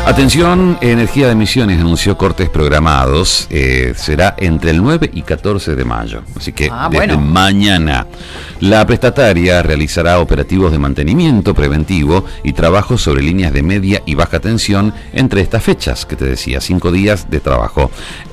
Atención, Energía de Misiones anunció cortes programados, será entre el 9 y 14 de mayo, así que desde mañana. La prestataria realizará operativos de mantenimiento preventivo y trabajos sobre líneas de media y baja tensión entre estas fechas, que te decía, 5 días de trabajo.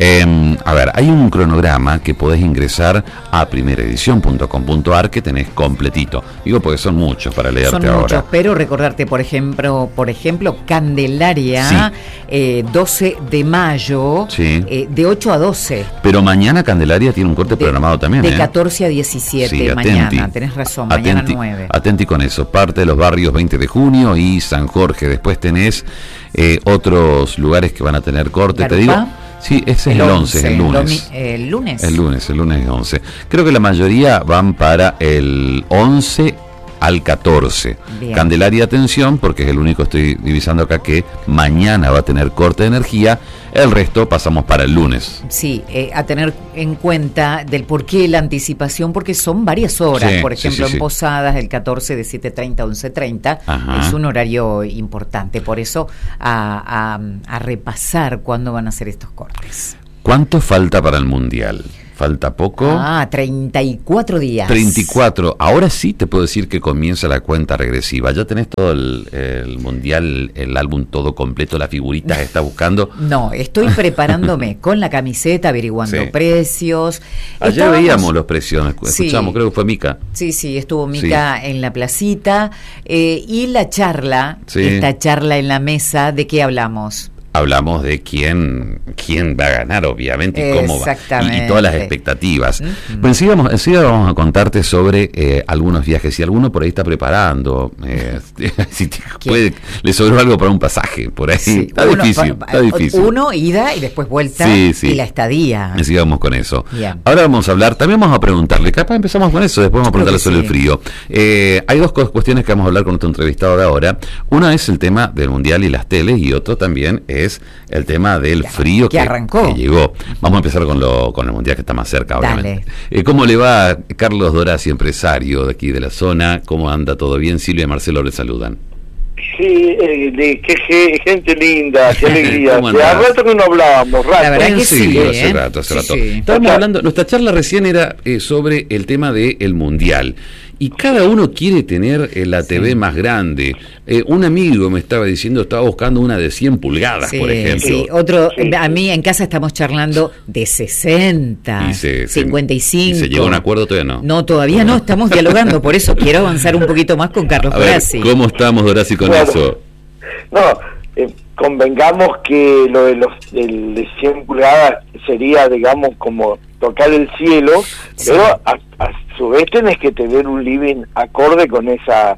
Hay un cronograma que podés ingresar a primeraedición.com.ar que tenés completito. Digo porque son muchos para leerte ahora. Son muchos, pero recordarte, por ejemplo, Candelaria, sí. 12 de mayo, sí. De 8 a 12. Pero mañana Candelaria tiene un corte programado también. De 14 a 17, sí, mañana, tenés razón, mañana 9. Atenti con eso, parte de los barrios 20 de junio y San Jorge. Después tenés otros lugares que van a tener corte, ¿Garupa? Te digo. Sí, ese es el 11, el lunes. El lunes es 11. Creo que la mayoría van para el 11 al 14. Bien. Candelaria, atención, porque es el único, estoy divisando acá, que mañana va a tener corte de energía. El resto pasamos para el lunes. Sí, a tener en cuenta del por qué la anticipación, porque son varias horas. Sí, por ejemplo, en Posadas, el 14 de 7:30 a 11:30, es un horario importante. Por eso, a repasar cuándo van a ser estos cortes. ¿Cuánto falta para el Mundial? ¿Falta poco? 34 días. 34. Ahora sí te puedo decir que comienza la cuenta regresiva. ¿Ya tenés todo el Mundial, el álbum todo completo, las figuritas que estás buscando? No, estoy preparándome con la camiseta, averiguando precios. Ayer veíamos los precios, escuchamos, creo que fue Mica. Sí, estuvo Mica en la placita. Y la charla, esta charla en la mesa, ¿de qué hablamos? Hablamos de quién va a ganar, obviamente, y cómo va, y todas las expectativas. Pero enseguida vamos a contarte sobre algunos viajes. Si alguno por ahí está preparando, si le sobró algo para un pasaje, por ahí. Sí, está difícil. Uno, ida y después vuelta, y la estadía. Enseguida vamos con eso. Bien. Ahora vamos a hablar, también vamos a preguntarle, capaz empezamos con eso, después vamos a preguntarle sobre el frío. Hay dos cuestiones que vamos a hablar con nuestro entrevistado de ahora. Una es el tema del Mundial y las teles, y otro también es el tema del frío que llegó. Vamos a empezar con el Mundial, que está más cerca, obviamente. ¿Cómo le va Carlos Dorazzi, empresario de aquí de la zona? ¿Cómo anda? ¿Todo bien? Silvia y Marcelo le saludan. Sí, qué gente linda, qué alegría. Hace rato que no hablábamos, La verdad que sí, hace rato. Estábamos hablando, nuestra charla recién era sobre el tema del Mundial. Y cada uno quiere tener la TV más grande. Un amigo me estaba diciendo, estaba buscando una de 100 pulgadas, por ejemplo. Sí, a mí en casa estamos charlando de 60, 55. ¿Y se llegó a un acuerdo todavía no? No, todavía no, estamos dialogando, por eso quiero avanzar un poquito más con Carlos Dorazzi. ¿Cómo estamos, Dorazzi, con eso? Convengamos que lo de de 100 pulgadas sería, digamos, como tocar el cielo, pero a su vez tenés que tener un living acorde con esa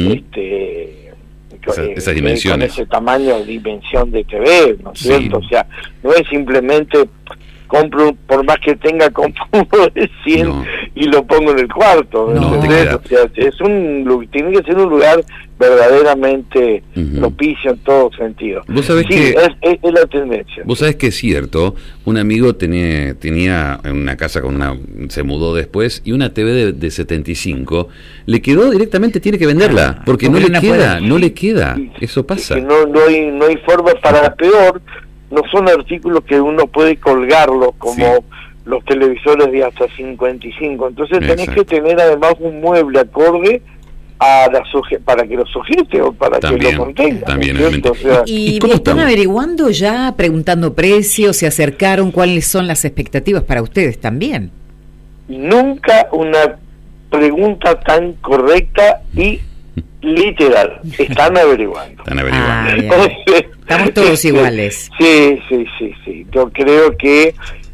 esas dimensiones, con ese tamaño, dimensión de TV, ¿no es cierto? O sea, no es simplemente compro, por más que tenga, compro uno de 100 y lo pongo en el cuarto. O sea, tiene que ser un lugar verdaderamente propicio en todo sentido. Vos sabés que es la tendencia. Vos sabés que es cierto. Un amigo tenía una casa se mudó después, y una TV de 75 le quedó directamente, tiene que venderla porque no le queda. Eso pasa. No hay forma. Para peor, no son artículos que uno puede colgarlos como los televisores de hasta 55. Entonces tenés que tener además un mueble acorde para que lo sujete o para que lo contenga. También, ¿no? O sea, ¿Y están averiguando ya, preguntando precios, se acercaron, cuáles son las expectativas para ustedes también? Nunca una pregunta tan correcta y literal. Están averiguando. Estamos todos iguales. Sí. Yo creo que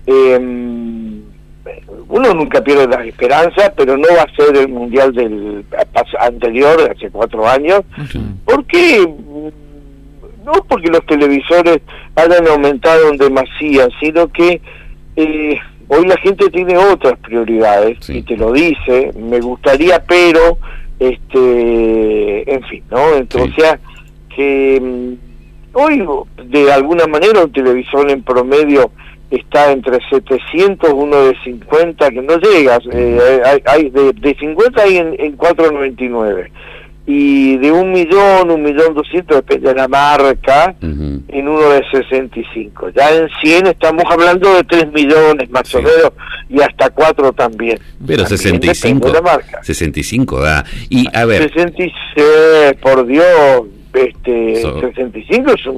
uno nunca pierde las esperanzas, pero no va a ser el Mundial del anterior, de hace 4 años. ¿Por qué? No porque los televisores hayan aumentado en demasía, sino que hoy la gente tiene otras prioridades, y te lo dice, me gustaría, pero en fin, ¿no? Entonces, o sea, que hoy de alguna manera un televisor en promedio está entre 700, uno de 50 que no llegas, hay de 50 hay en 4.99, y de 1.200.000, depende de la marca, en uno de 65. Ya en 100 estamos hablando de 3 millones más o menos, y hasta 4 también. Pero también 65 da. Y a ver, 66, por Dios, 65 es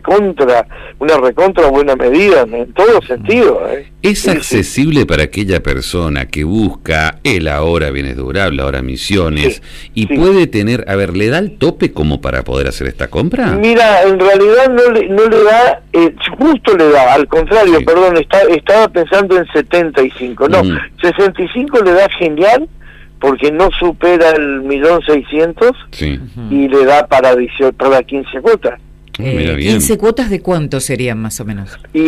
una recontra buena medida en todo sentido. ¿Es accesible para aquella persona que busca el ahora bienes durables, ahora misiones, y puede tener, a ver, le da el tope como para poder hacer esta compra? Mira, en realidad no le da, justo le da, al contrario, perdón, estaba pensando en 75, 65 le da genial, porque no supera el 1.600.000 y le da para 15 cuotas. 15 cuotas de cuánto serían más o menos. Y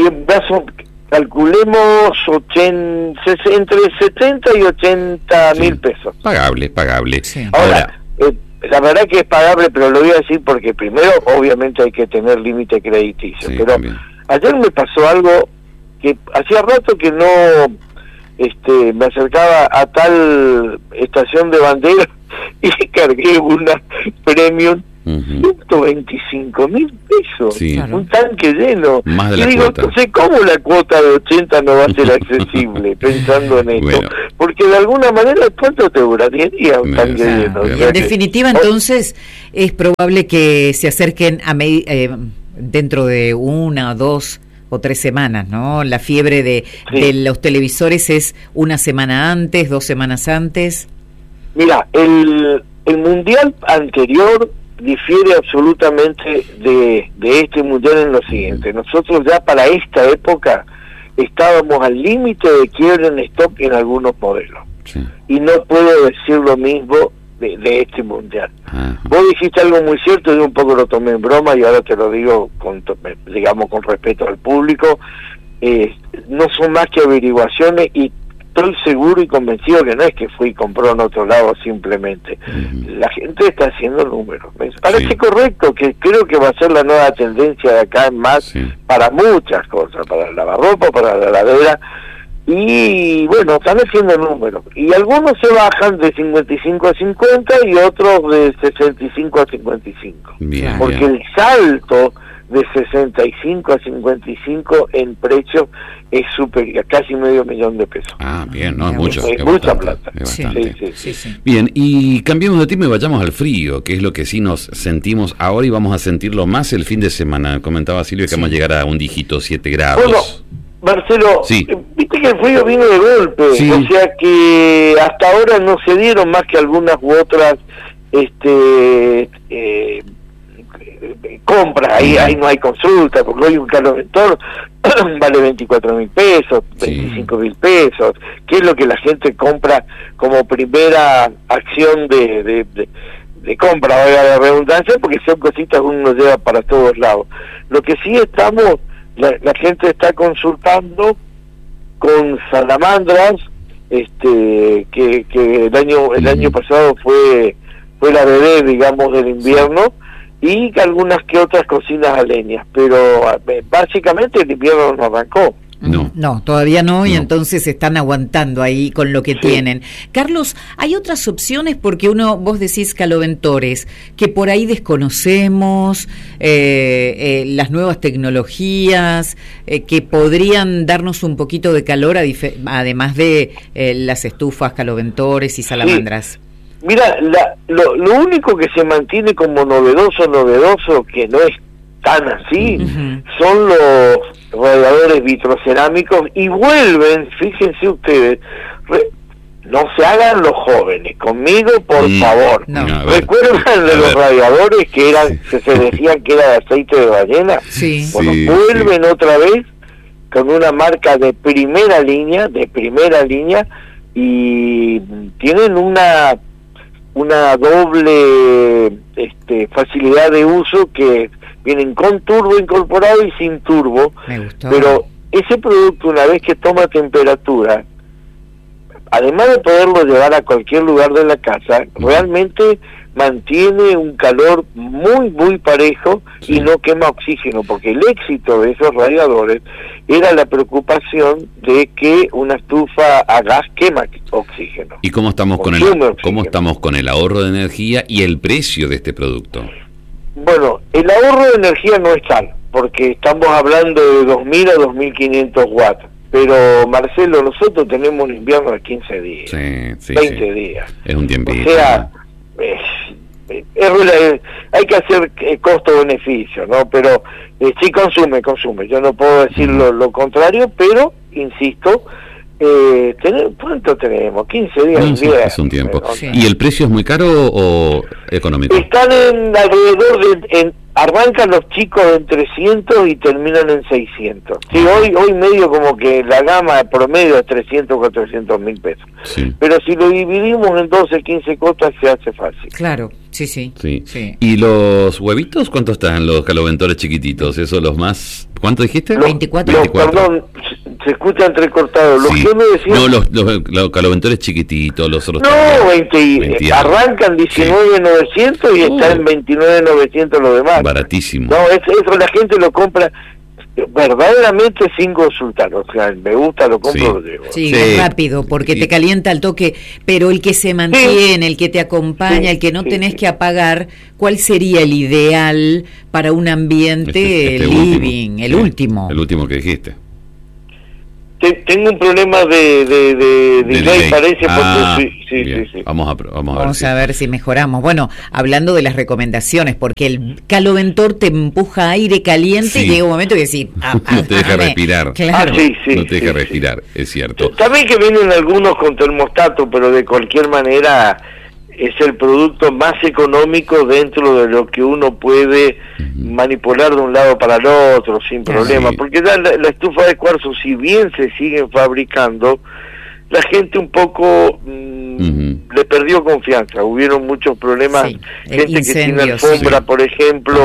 calculemos entre 70 y 80 mil pesos. Pagable. Sí. Ahora, la verdad que es pagable, pero lo voy a decir porque primero, obviamente, hay que tener límite crediticio. Pero también. Ayer me pasó algo que hacía rato que no me acercaba a tal estación de bandera y cargué una Premium, 125.000 pesos, un tanque lleno. Más de la y digo, cuota. entonces, ¿cómo la cuota de 80 no va a ser accesible? Pensando en esto. Bueno. Porque de alguna manera, ¿cuánto te duraría un tanque lleno? En definitiva, entonces, es probable que se acerquen dentro de 1, 2 o 3 semanas, ¿no? La fiebre de los televisores es 1 semana antes, 2 semanas antes. Mira, el mundial anterior difiere absolutamente de este mundial en lo siguiente. Nosotros ya para esta época estábamos al límite de quiebre en stock en algunos modelos. Y no puedo decir lo mismo de este mundial. Vos dijiste algo muy cierto, yo un poco lo tomé en broma y ahora te lo digo con respeto al público. No son más que averiguaciones y estoy seguro y convencido que no es que fui y compró en otro lado simplemente. La gente está haciendo números. Me parece correcto, que creo que va a ser la nueva tendencia de acá en más para muchas cosas, para el lavarropa, para la heladera. Y bueno, están haciendo números. Y algunos se bajan de 55 a 50 y otros de 65 a 55. Porque el salto de 65 a 55 en precio es superior, casi $500,000 de pesos. Bien, no es mucho. Es mucha plata. Sí. Bien, y cambiemos de tema y vayamos al frío, que es lo que sí nos sentimos ahora y vamos a sentirlo más el fin de semana. Comentaba Silvia que vamos a llegar a un dígito 7 grados. Bueno, Marcelo, viste que el frío vino de golpe, o sea que hasta ahora no se dieron más que algunas u otras compras, ahí no hay consulta, porque hoy un caloventor vale 24.000 pesos, 25.000 pesos, que es lo que la gente compra como primera acción de compra, valga la redundancia, porque son cositas que uno lleva para todos lados. Lo que sí estamos, la gente está consultando con salamandras, que el año pasado fue la bebé, digamos, del invierno, y algunas que otras cocinas a leña, pero básicamente el invierno no arrancó. No, todavía no, y entonces están aguantando ahí con lo que tienen. Carlos, ¿hay otras opciones? Porque vos decís caloventores, que por ahí desconocemos, las nuevas tecnologías, que podrían darnos un poquito de calor, además de las estufas, caloventores y salamandras. Mira, lo único que se mantiene como novedoso, que no es tan así, son los radiadores vitrocerámicos, y vuelven, fíjense ustedes, no se hagan los jóvenes, conmigo por favor. ¿Recuerdan de los radiadores que se decían que era de aceite de ballena? Vuelven otra vez con una marca de primera línea, y tienen una doble facilidad de uso, que vienen con turbo incorporado y sin turbo. Pero ese producto, una vez que toma temperatura, además de poderlo llevar a cualquier lugar de la casa, realmente mantiene un calor muy, muy parejo y no quema oxígeno, porque el éxito de esos radiadores era la preocupación de que una estufa a gas quema oxígeno. ¿Y cómo estamos con el ahorro de energía y el precio de este producto? Bueno, el ahorro de energía no es tal, porque estamos hablando de 2.000 a 2.500 watts. Pero, Marcelo, nosotros tenemos un invierno de 15 días, 20 días. Es un tiempito. O sea, hay que hacer costo-beneficio, ¿no? Pero sí consume. Yo no puedo decir lo contrario, pero, insisto, ¿cuánto tenemos? 15 días. Es un tiempo. Sí. ¿Y el precio es muy caro o económico? Están alrededor de... arrancan los chicos en 300 y terminan en 600. Sí, hoy medio como que la gama promedio es 300, 400 mil pesos. Sí. Pero si lo dividimos en 12, 15 cotas se hace fácil. Claro, sí. ¿Y los huevitos cuánto están, los caloventores chiquititos? ¿Esos los más? ¿Cuánto dijiste? 24. Perdón, se escucha entrecortado. ¿Los que me decían? No, los caloventores chiquititos, los otros. No, 20 arrancan 19.900 y están en 29.900 los demás. Baratísimo. No, eso la gente lo compra verdaderamente sin consultar, o sea, me gusta, lo compro, lo llevo. Sí, es rápido, porque te calienta al toque, pero el que se mantiene, el que te acompaña, el que no tenés que apagar, ¿cuál sería el ideal para un ambiente living? El último. El último que dijiste. Tengo un problema de delay, parece, porque sí. Vamos a ver si mejoramos. Bueno, hablando de las recomendaciones, porque el caloventor te empuja aire caliente y llega un momento que decís... no te deja respirar. Claro. No te deja respirar, es cierto. También que vienen algunos con termostato, pero de cualquier manera es el producto más económico dentro de lo que uno puede manipular de un lado para el otro sin problema, porque ya la estufa de cuarzo, si bien se siguen fabricando, la gente un poco le perdió confianza, hubieron muchos problemas, gente que tiene alfombra, por ejemplo,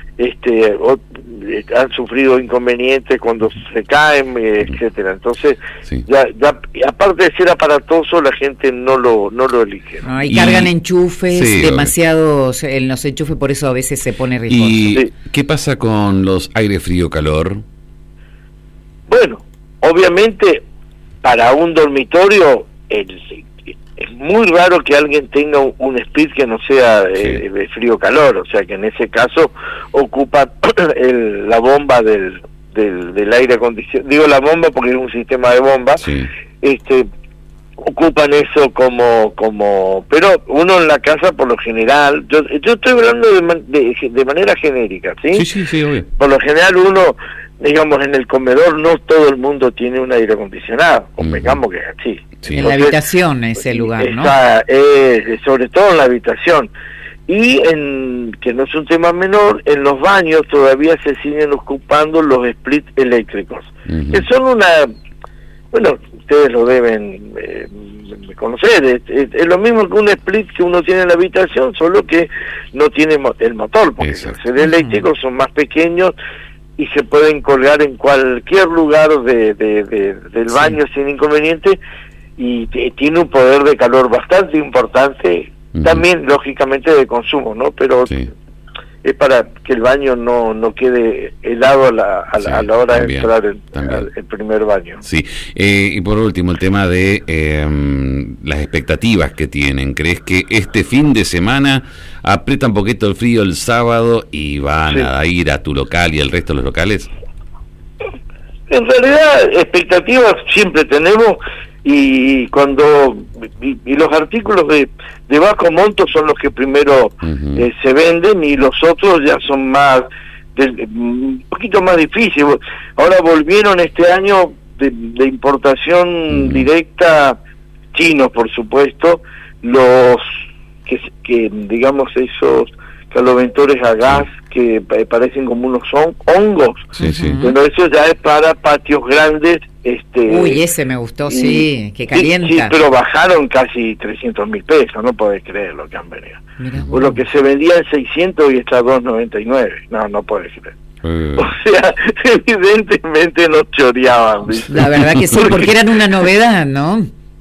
han sufrido inconvenientes cuando se caen, etcétera. Entonces, ya aparte de ser aparatoso, la gente no lo elige, ¿no? Y cargan enchufes, demasiados en los enchufes, por eso a veces se pone riesgoso. ¿Y qué pasa con los aire frío-calor? Bueno, obviamente, para un dormitorio es muy raro que alguien tenga un split que no sea de frío-calor, o sea que en ese caso ocupa la bomba del aire acondicionado, digo la bomba porque es un sistema de bomba, ocupan eso como pero uno en la casa por lo general, yo estoy hablando de manera genérica, sí, obvio. Por lo general uno, digamos, en el comedor no todo el mundo tiene un aire acondicionado, convengamos que es así. Sí. En la habitación es el lugar, ¿no? Sobre todo en la habitación. Y que no es un tema menor, en los baños todavía se siguen ocupando los splits eléctricos, que son bueno, ustedes lo deben conocer, es lo mismo que un split que uno tiene en la habitación, solo que no tiene el motor, porque los eléctricos son más pequeños y se pueden colgar en cualquier lugar del baño sin inconveniente, y tiene un poder de calor bastante importante, también lógicamente de consumo, ¿no? Pero es para que el baño no quede helado a la hora de entrar el primer baño. Sí, y por último el tema de las expectativas que tienen. ¿Crees que este fin de semana aprieta un poquito el frío el sábado y van a ir a tu local y al resto de los locales? En realidad expectativas siempre tenemos, y los artículos de bajo monto son los que primero se venden, y los otros ya son más un poquito más difíciles. Ahora volvieron este año de importación directa, chinos por supuesto, los que digamos esos caloventores a gas que parecen como unos hongos, pero eso ya es para patios grandes. Uy, ese me gustó, que calienta. Sí, pero bajaron casi 300.000 pesos, no podés creer lo que han venido. Por lo que se vendía en 600 y está a 2.99, no podés creer. O sea, evidentemente nos choreaban, ¿viste? La verdad que sí, porque eran una novedad, ¿no?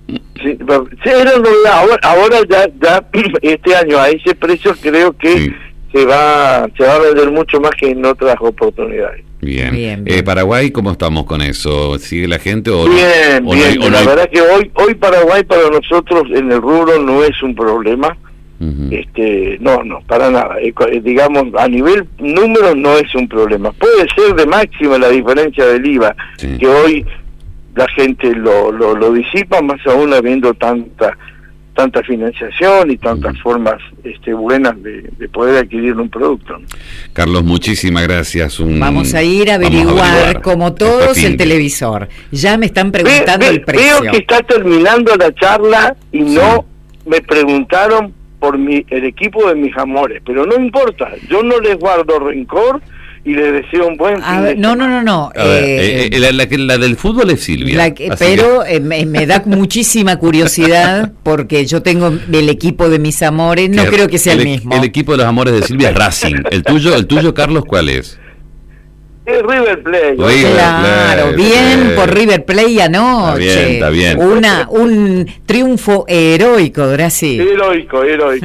Sí, ahora ya este año a ese precio creo que se va a vender mucho más que en otras oportunidades. Bien. Paraguay, ¿cómo estamos con eso? ¿Sigue la gente o bien? La verdad que hoy Paraguay para nosotros en el rubro no es un problema. Uh-huh. No, para nada. Digamos, a nivel número no es un problema. Puede ser de máxima la diferencia del IVA, que hoy la gente lo disipa, más aún habiendo tanta financiación y tantas formas buenas de poder adquirir un producto. Carlos, muchísimas gracias. Vamos a ir a averiguar como todos el televisor. Ya me están preguntando el precio. Veo que está terminando la charla y no me preguntaron por el equipo de mis amores, pero no importa, yo no les guardo rencor y les deseo un buen fin de semana. No. La del fútbol es Silvia. Pero me da muchísima curiosidad porque yo tengo el equipo de mis amores, no creo que sea el mismo. El equipo de los amores de Silvia es Racing. ¿El tuyo, Carlos, cuál es? Es River Plate. Claro, bien por River Plate anoche. Está bien. Un triunfo heroico de Brasil. Heroico.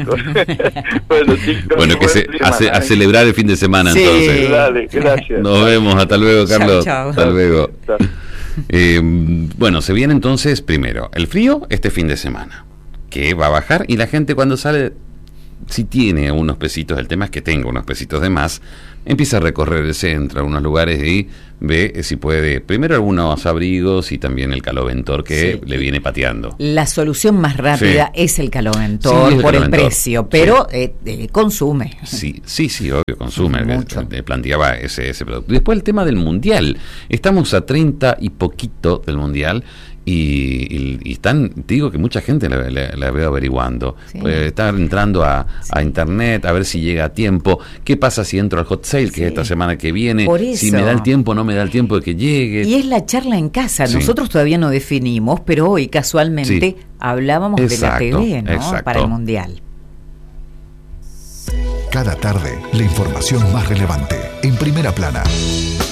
Bueno, que a celebrar el fin de semana entonces. Dale, gracias. Nos vemos, hasta luego, Carlos. Chao. Hasta luego. Bueno, se viene entonces primero el frío este fin de semana, que va a bajar y la gente cuando sale, si tiene unos pesitos, el tema es que tenga unos pesitos de más, empieza a recorrer el centro, a unos lugares y ve si puede, primero algunos abrigos y también el caloventor que le viene pateando. La solución más rápida es el caloventor por el precio, pero consume. Sí, obvio, consume. Planteaba ese producto. Después el tema del Mundial. Estamos a 30 y poquito del Mundial. Y están, te digo que mucha gente la veo averiguando, están entrando a internet a ver si llega a tiempo, qué pasa si entro al hot sale, que es esta semana que viene, si me da el tiempo, no me da el tiempo de que llegue. Y es la charla en casa, nosotros todavía no definimos, pero hoy casualmente hablábamos de la TV, ¿no? Para el Mundial. Cada tarde, la información más relevante, en Primera Plana.